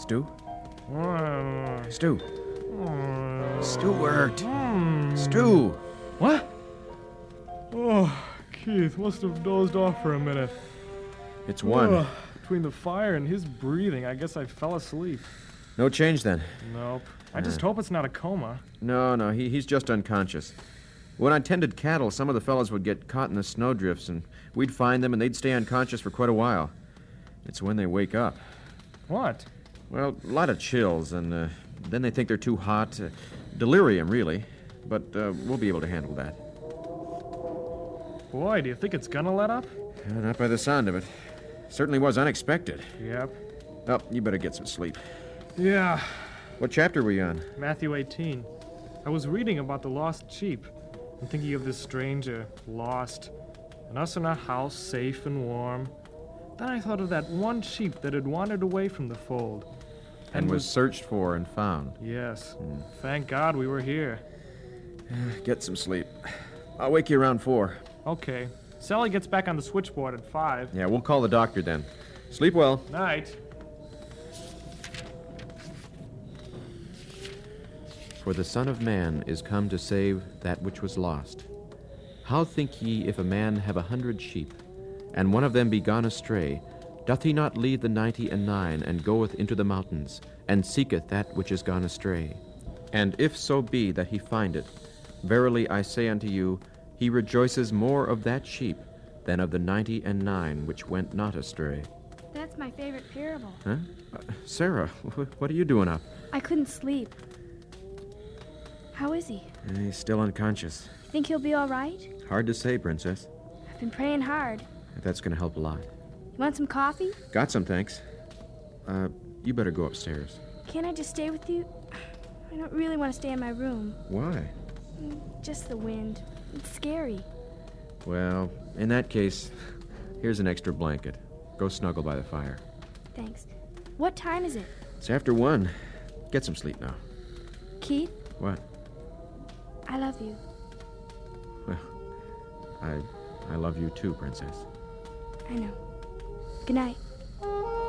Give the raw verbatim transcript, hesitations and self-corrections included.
Stu? Uh, Stu. uh, Stuart. hmm. Stu. What? Oh, Keith must have dozed off for a minute. It's one. Ugh, between the fire and his breathing, I guess I fell asleep. No change then? Nope. I Uh. just hope it's not a coma. No, no, he, he's just unconscious. When I tended cattle, some of the fellows would get caught in the snowdrifts, and we'd find them, and they'd stay unconscious for quite a while. It's when they wake up. What? Well, a lot of chills, and uh, then they think they're too hot. Uh, delirium, really. But uh, we'll be able to handle that. Boy, do you think it's gonna let up? Uh, not by the sound of it. Certainly was unexpected. Yep. Oh, you better get some sleep. Yeah. What chapter were you on? Matthew eighteen. I was reading about the lost sheep and thinking of this stranger, lost, and us in our house, safe and warm. Then I thought of that one sheep that had wandered away from the fold. And was searched for and found. Yes. Hmm. Thank God we were here. Get some sleep. I'll wake you around four. Okay. Sally gets back on the switchboard at five. Yeah, we'll call the doctor then. Sleep well. Night. For the Son of Man is come to save that which was lost. How think ye if a man have a hundred sheep, and one of them be gone astray, doth he not leave the ninety and nine, and goeth into the mountains, and seeketh that which is gone astray? And if so be that he find it, verily I say unto you, he rejoices more of that sheep than of the ninety and nine which went not astray. That's my favorite parable. Huh? Uh, Sarah, wh- what are you doing up? I couldn't sleep. How is he? Uh, he's still unconscious. You think he'll be all right? Hard to say, Princess. I've been praying hard. That's going to help a lot. You want some coffee? Got some, thanks. Uh, you better go upstairs. Can't I just stay with you? I don't really want to stay in my room. Why? Just the wind. It's scary. Well, in that case, here's an extra blanket. Go snuggle by the fire. Thanks. What time is it? It's after one. Get some sleep now. Keith, What? I love you. Well, I, I love you too, Princess. I know. Good night.